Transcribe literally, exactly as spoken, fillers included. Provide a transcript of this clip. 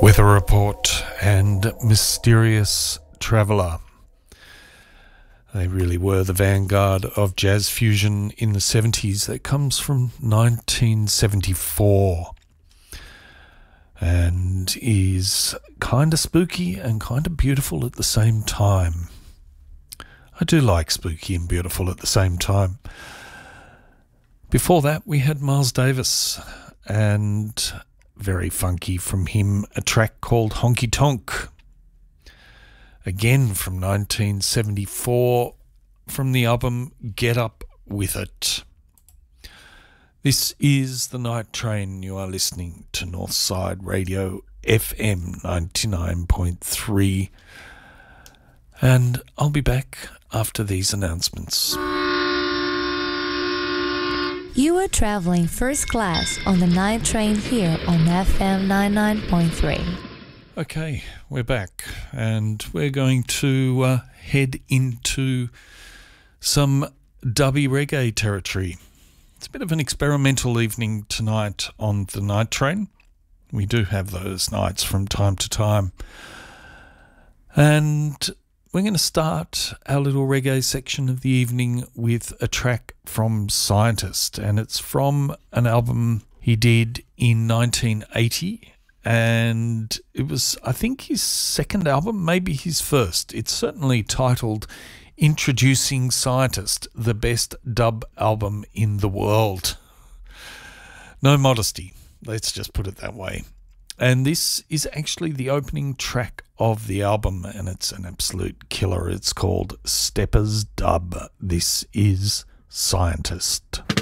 Weather Report and Mysterious Traveller. They really were the vanguard of jazz fusion in the seventies. That comes from nineteen seventy-four and is kind of spooky and kind of beautiful at the same time. I do like spooky and beautiful at the same time. Before that, we had Miles Davis, and very funky from him, a track called Honky Tonk. Again from nineteen seventy-four, from the album Get Up With It. This is The Night Train. You are listening to Northside Radio F M ninety-nine point three. And I'll be back after these announcements. You are traveling first class on the night train here on F M ninety-nine point three. Okay, we're back, and we're going to uh, head into some dubby reggae territory. It's a bit of an experimental evening tonight on the night train. We do have those nights from time to time. And we're going to start our little reggae section of the evening with a track from Scientist, and it's from an album he did in nineteen eighty, and it was, I think, his second album, maybe his first. It's certainly titled Introducing Scientist, the best dub album in the world. No modesty, let's just put it that way. And this is actually the opening track of the album, and it's an absolute killer. It's called Steppers Dub. This is Scientist.